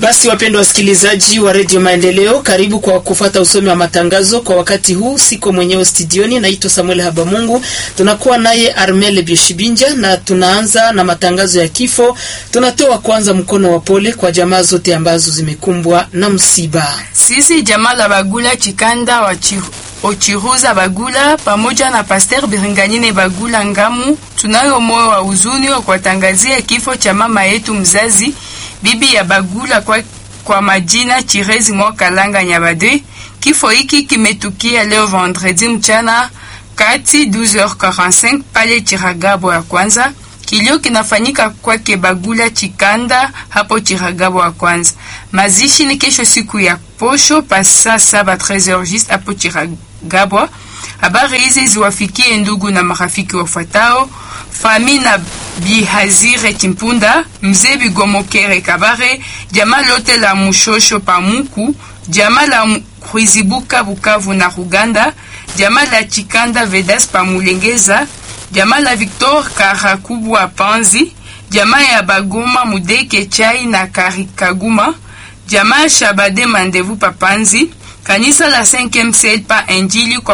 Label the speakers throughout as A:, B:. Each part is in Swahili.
A: Basi wapendwa wasikilizaji wa Radio Maendeleo, karibu kwa kufuata usomi wa matangazo kwa wakati huu. Siko mwenyewe studioni, naitwa Samuel Habamungu. Tunakuwa naye Armel Bieshibinja na tunaanza na matangazo ya kifo. Tunatoa kwanza mkono wa pole kwa jamaa zote ambazo zimekumbwa na msiba.
B: Sisi jamaa la Bagula Chikanda wa Ochiruza Bagula pamoja na Pasteur Biringanine Bagula Ngamu, tunayo moyo wa huzuni wa kuwatangazia kifo cha mama yetu mzazi bibi ya Bagula kwa majina Chirezi Mwakalanga Nyabade. Kifo hiki kimetukia leo vendredi mchana kati 12h45 pale Chiragabo ya kwanza. Kilio kinafanyika kwake Bagula Chikanda hapo Chiragabo ya kwanza. Mazishi ni kesho siku ya posho pasa 13h juste hapo Chiragabo. Habari hizi ziwafikie ndugu na marafiki wafuatao: Famina Bihazire Timpunda, Mzee Bigomokere Kabare, jamaa lote la Mushosho Pamuku, jamaa la Kwizibuka Bukavu na Ruganda, jamaa la Chikanda Vedas Pamulengeza, jamaa la Victor Karakubwa Panzi, jamaa ya Bagoma Mudeke Chai na Karikaguma, jamaa Shabade Mandevu Papanzi, kanisa la 5e ciel pa Injili kwa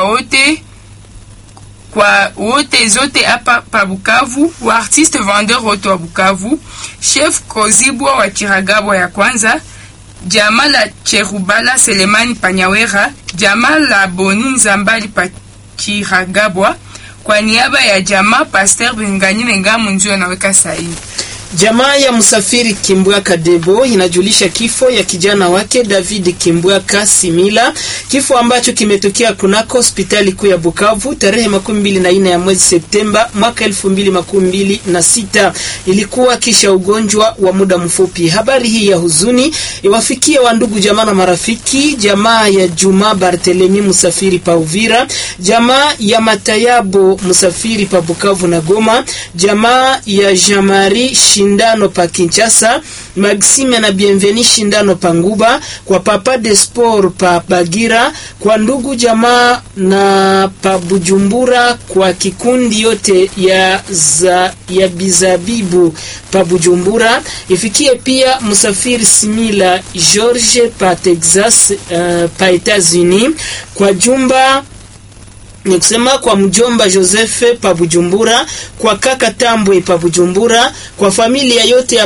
B: wote zote hapa pa Bukavu, wa artiste vendeur wote wa Bukavu, chef Kozibwa wa Chiragabo ya kwanza, jamaa la Cherubala Selemani Panyawera, jamaa la Bonu Nzambali pa Chiragabo. Kwa niaba ya jamaa Pasteur Biringanine Ngamu ndio naweka sahihi.
A: Jamaa ya Musafiri Kimbwaka Debo inajulisha kifo ya kijana wake David Kimbwaka Simila, kifo ambacho kimetokea kunako hospitali kuu ya Bukavu tarehe 24 ya mwezi Septemba mwaka 2026. Ilikuwa kisha ugonjwa wa muda mfupi. Habari hii ya huzuni iwafikie wa ndugu jamaa na marafiki, jamaa ya Juma Barthelemy Musafiri pa Uvira, jamaa ya Matayabo Musafiri pa Bukavu na Goma, jamaa ya Jamari Shindano pa Kinshasa, Maxime na Bienveni Shindano pa Nguba, kwa Papa de Sport pa Bagira, kwa ndugu jamaa na pa Bujumbura, kwa kikundi yote ya Bizabibu pa Bujumbura. Ifikie pia Musafiri Simila George pa Texas, pa Etats-Unis, kwa jumba ni kusema kwa mjomba Joseph pa Bujumbura, kwa kaka Tambwe pa Bujumbura, kwa familia yote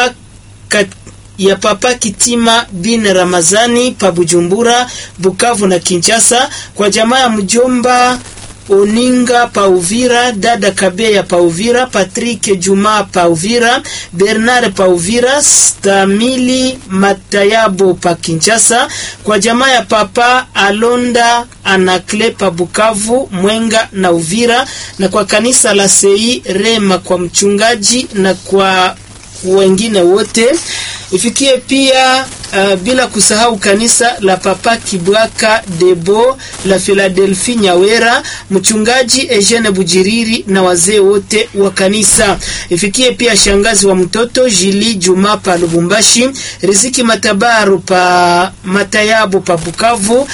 A: ya papa Kitima bin Ramazani pa Bujumbura, Bukavu na Kinshasa, kwa jamaa ya mjomba Oninga pa Uvira, dada Kabeya pa Uvira, Patrick Juma pa Uvira, Bernard pa Uvira, Stamili Matayabo pa Kinshasa, kwa jamaa ya papa Alonda Anakle pa Bukavu, Mwenga na Uvira, na kwa kanisa la Sei Rema kwa mchungaji na kwa wengine wote. Ifikie pia bila kusahau kanisa la Papa Kibwaka Debo la Philadelphia Nyawera, mchungaji Eugene Bujiriri na wazee wote wa kanisa. Ifikie pia shangazi wa mtoto Jili Juma pa Lubumbashi, Riziki Matabaru pa Matayabo pa Bukavu,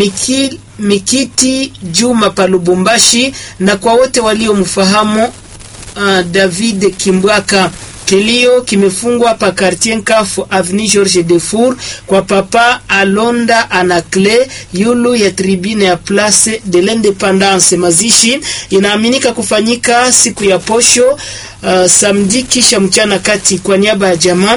A: Mikiti Juma pa Lubumbashi, na kwa wote waliomfahamu David Kimbwaka. Kilio kimefungwa pa Quartier Nkafu Avenue Georges Defour kwa Papa Alonda Anakle yulu ya tribune ya Place de l'Independance. Mazishi inaaminika kufanyika siku ya posho samedi kisha mchana kati. Kwa niaba ya jamaa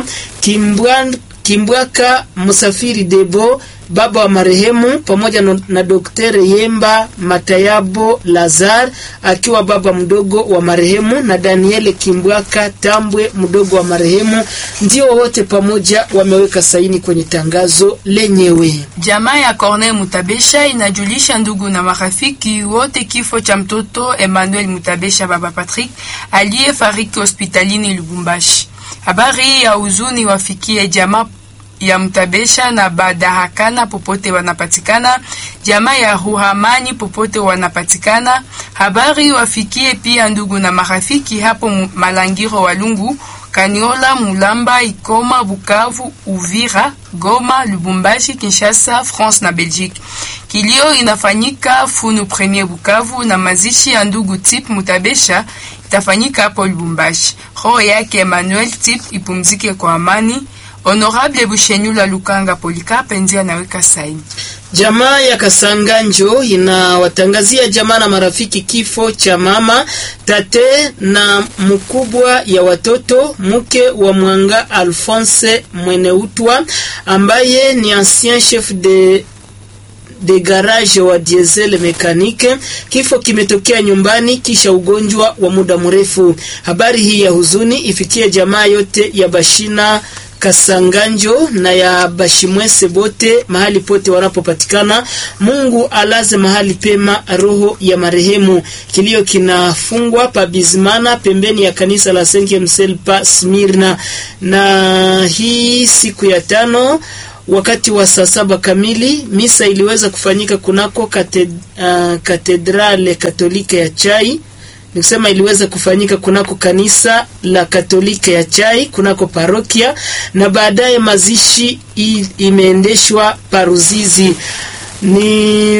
A: Kimbwaka Musafiri Debo, baba wa marehemu, pamoja na Daktari Yemba Matayabo Lazar akiwa baba mdogo wa marehemu, na Daniel Kimbwaka Tambwe mdogo wa marehemu, ndio wote pamoja wameweka saini kwenye tangazo lenyewe.
B: Jamaa ya Corneille Mutabesha inajulisha ndugu na marafiki wote kifo cha mtoto Emmanuel Mutabesha baba Patrick aliyefariki hospitalini Lubumbashi. Habari ya huzuni wafikie jamaa ya Mutabesha na Badarakana popote wanapatikana, jamaa ya Ruhamani popote wanapatikana. Habari wafikie pia ndugu na marafiki hapo Malangiro, Walungu, Kaniola, Mulamba, Ikoma, Bukavu, Uvira, Goma, Lubumbashi, Kinshasa, France na Belgique. Kilio inafanyika Funu Premier Bukavu, na mazishi ya ndugu Tip Mutabesha itafanyika hapo Lubumbashi. Roho yake Emmanuel Tip ipumzike kwa amani. Honorable Bushenyula Lukanga Polycarpe ndiye anaweka saini.
A: Jamaa ya Kasanganjo inawatangazia jamaa na marafiki kifo cha mama, tate na mkubwa ya watoto, mke wa Mwanga Alphonse Mweneutwa ambaye ni ancien chef de garage wa diesel mécanique. Kifo kimetokea nyumbani kisha ugonjwa wa muda mrefu. Habari hii ya huzuni ifikie jamaa yote ya Bashina Kasanganjo na ya Bashimwese bote mahali pote wanapopatikana. Mungu alaze mahali pema roho ya marehemu. Kilio kinafungwa pa Bizimana pembeni ya kanisa la Saint-Michel pa Smyrna, na hii siku ya 5 wakati wa saa 7 kamili misa iliweza kufanyika kunako katedrale katolika ya Chai. Nikisema iliweza kufanyika kunako kanisa la Katolika ya Chai kunako parokia, na baadaye mazishi imeendeshwa Paruzizi. Ni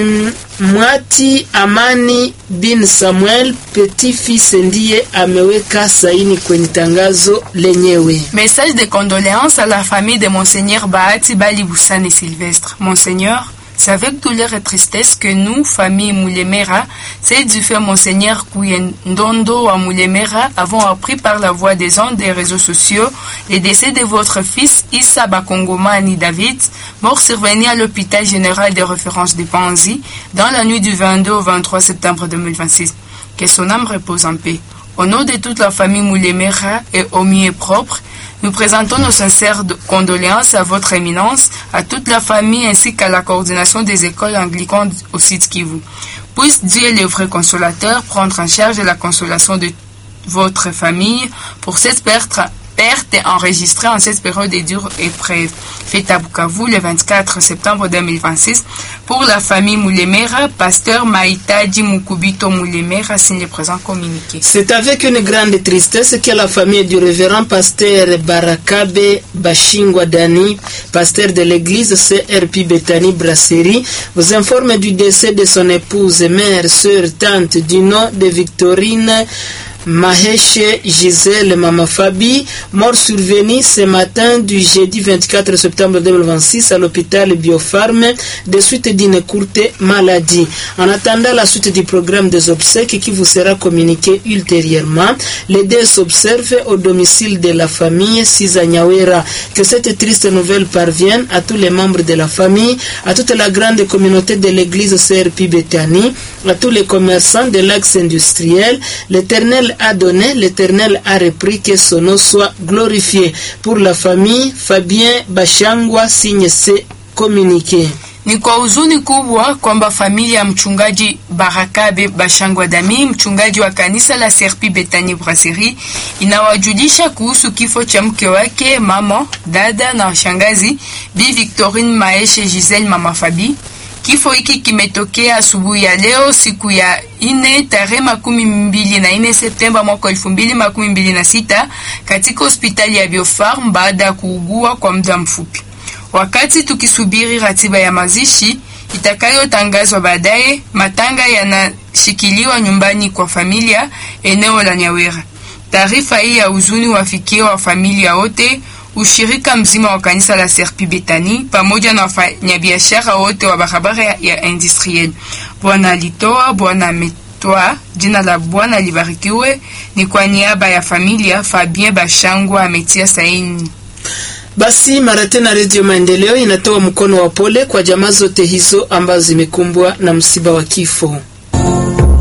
A: Mwati Amani bin Samuel petit fils ndiye ameweka saini kwenye tangazo lenyewe.
B: Message de condoléances à la famille de Monseigneur Bahati Balibusane Sylvestre. Monseigneur, c'est avec douleur et tristesse que nous, famille Moulemera, c'est du fait Monseigneur Kouyendondo à Moulemera, avons appris par la voie des ondes des réseaux sociaux le décès de votre fils Issa Bakongomani David, mort survenu à l'hôpital général de référence de Panzi dans la nuit du 22 au 23 septembre 2026. Que son âme repose en paix. Au nom de toute la famille Moulemera et au mieux propre, nous présentons nos sincères condoléances à votre éminence, à toute la famille ainsi qu'à la coordination des écoles anglicanes au site Kivu. Puisse Dieu, le vrai consolateur, prendre en charge la consolation de votre famille pour cette perte enregistrée en cette période de dure épreuve. Fête à Bukavu le 24 septembre 2026 pour la famille Moulemera, pasteur Maïtadi Mukubito Moulemera signe le présent communiqué.
A: C'est avec une grande tristesse que la famille du révérend pasteur Barakabe Bashingwa Dani, pasteur de l'église CRP Bethany Brasserie, vous informe du décès de son épouse, mère, sœur, tante du nom de Victorine Maheshe Gisèle Mama Fabi, mort survenu ce matin du jeudi 24 septembre 2026 à l'hôpital Biopharm de suite d'une courte maladie. En attendant la suite du programme des obsèques qui vous sera communiqué ultérieurement, les deux s'observent au domicile de la famille Sizanyawera. Que cette triste nouvelle parvienne à tous les membres de la famille, à toute la grande communauté de l'église CRP Bethany, à tous les commerçants de l'axe industriel. L'Éternel a donné, l'Éternel a repris, que son nom soit glorifié. Pour la famille Fabien Bashangwa signe ce communiqué.
B: Ni kwa huzuni kubwa kwamba familia ya mchungaji Barakabe Bashangwa Dami, mchungaji wa kanisa la CRP Bethany Brasserie, inawajulisha kuhusu kifo cha mke wake, mama, dada na shangazi Bi Victorine Maeshe Giselle Mama Fabi. Kifo hiki kimetokea asubuhi ya leo siku ya 4 tarehe 24 Septemba mwaka 2026 katika hospitali ya Biopharm baada ya kuugua kwa muda mfupi. Wakati tukisubiri ratiba ya mazishi itakayotangazwa baadaye, matanga yanashikiliwa nyumbani kwa familia eneo la Nyawera. Taarifa hii ya huzuni wafikie wa familia wote, ushirika mzima wa kanisa la CRP Bethany pamoja na wafanyabiashara wote wa barabara ya industriel. Bwana alitoa, Bwana ametoa, jina la Bwana libarikiwe. Ni kwa niaba ya familia Fabien Bashangwa ametia saini.
A: Basi mara tena Radio Maendeleo inatoa mkono wa pole kwa jamaa zote hizo ambazo zimekumbwa na msiba wa kifo.